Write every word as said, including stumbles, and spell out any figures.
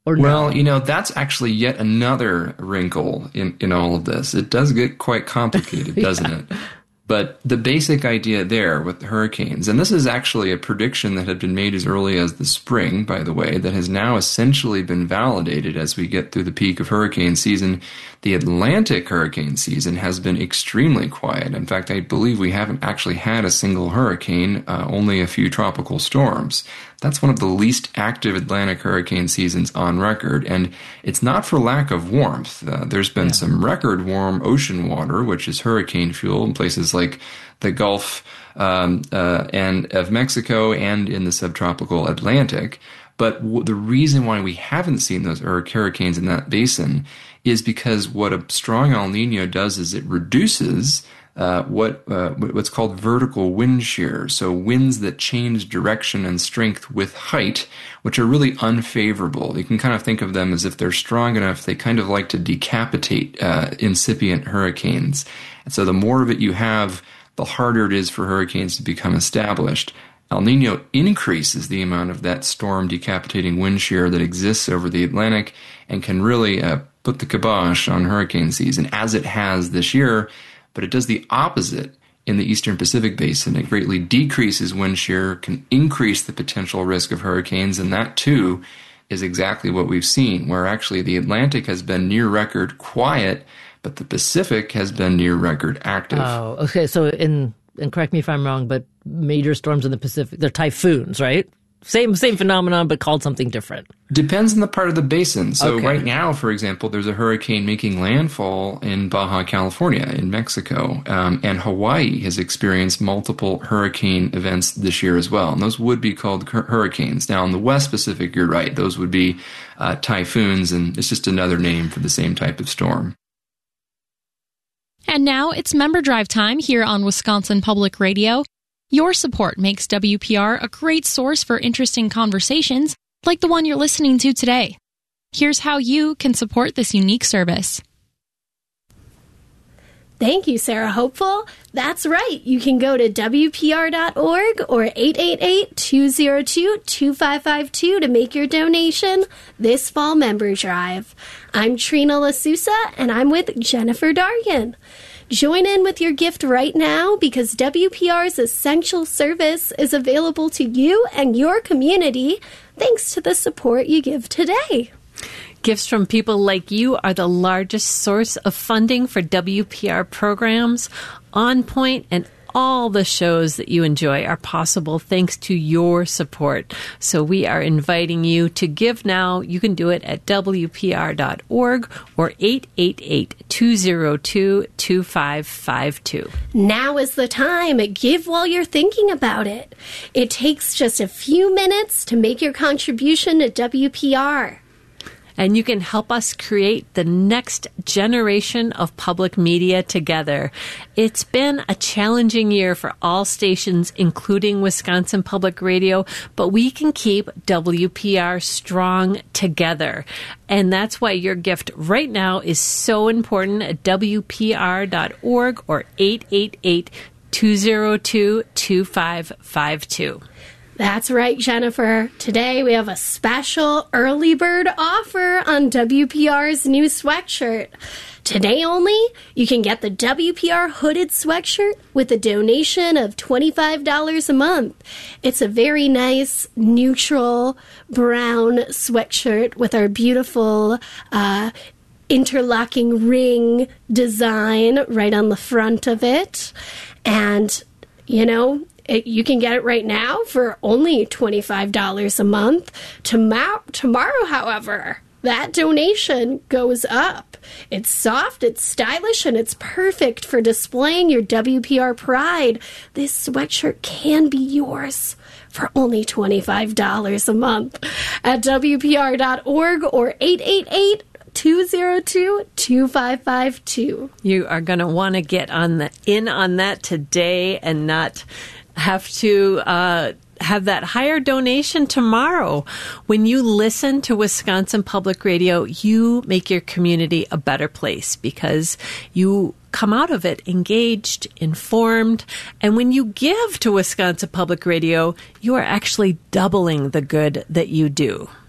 Or no? Well, you know, that's actually yet another wrinkle in, in all of this. It does get quite complicated, doesn't yeah. it? But the basic idea there with the hurricanes, and this is actually a prediction that had been made as early as the spring, by the way, that has now essentially been validated as we get through the peak of hurricane season. The Atlantic hurricane season has been extremely quiet. In fact, I believe we haven't actually had a single hurricane, uh, only a few tropical storms. That's one of the least active Atlantic hurricane seasons on record, and it's not for lack of warmth. Uh, there's been yeah. some record warm ocean water, which is hurricane fuel in places like the Gulf um, uh, and of Mexico and in the subtropical Atlantic. But w- the reason why we haven't seen those hurricanes in that basin is because what a strong El Nino does is it reduces Uh, what uh, what's called vertical wind shear, so winds that change direction and strength with height, which are really unfavorable. You can kind of think of them as if they're strong enough, they kind of like to decapitate uh, incipient hurricanes. And so the more of it you have, the harder it is for hurricanes to become established. El Nino increases the amount of that storm decapitating wind shear that exists over the Atlantic and can really uh, put the kibosh on hurricane season, as it has this year. But it does the opposite in the Eastern Pacific Basin. It greatly decreases wind shear, can increase the potential risk of hurricanes, and that too is exactly what we've seen, where actually the Atlantic has been near record quiet, but the Pacific has been near record active. Oh, okay. So in, and correct me if I'm wrong, but major storms in the Pacific, they're typhoons, right? Same same phenomenon, but called something different. Depends on the part of the basin. So okay. right now, for example, there's a hurricane making landfall in Baja California in Mexico. Um, and Hawaii has experienced multiple hurricane events this year as well. And those would be called hurricanes. Now, in the West Pacific, you're right. Those would be uh, typhoons, and it's just another name for the same type of storm. And now it's Member Drive time here on Wisconsin Public Radio. Your support makes W P R a great source for interesting conversations like the one you're listening to today. Here's how you can support this unique service. Thank you, Sarah Hopeful. That's right. You can go to W P R dot org or eight eight eight, two oh two, two five five two to make your donation this fall member drive. I'm Trina LaSousa, and I'm with Jennifer Dargan. Join in with your gift right now because W P R's essential service is available to you and your community thanks to the support you give today. Gifts from people like you are the largest source of funding for W P R programs. On Point and all the shows that you enjoy are possible thanks to your support. So we are inviting you to give now. You can do it at W P R dot org or eight eight eight, two oh two, two five five two. Now is the time. Give while you're thinking about it. It takes just a few minutes to make your contribution to W P R. And you can help us create the next generation of public media together. It's been a challenging year for all stations, including Wisconsin Public Radio, but we can keep W P R strong together. And that's why your gift right now is so important at W P R dot org or eight eight eight, two oh two, two five five two. That's right, Jennifer. Today we have a special early bird offer on W P R's new sweatshirt. Today only, you can get the W P R hooded sweatshirt with a donation of twenty-five dollars a month. It's a very nice, neutral, brown sweatshirt with our beautiful uh, interlocking ring design right on the front of it. And, you know, It, you can get it right now for only twenty-five dollars a month. Tomorrow, tomorrow, however, that donation goes up. It's soft, it's stylish, and it's perfect for displaying your W P R pride. This sweatshirt can be yours for only twenty-five dollars a month at W P R dot org or eight eight eight, two oh two, two five five two. You are going to want to get on the in on that today and not have to uh, have that higher donation tomorrow. When you listen to Wisconsin Public Radio, you make your community a better place because you come out of it engaged, informed, and when you give to Wisconsin Public Radio, you are actually doubling the good that you do.